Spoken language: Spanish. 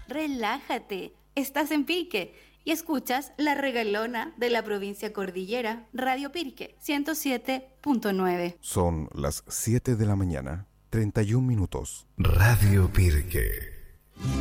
relájate. Estás en Pirque y escuchas La Regalona de la provincia Cordillera, Radio Pirque 107.9. Son las 7 de la mañana, 31 minutos. Radio Pirque.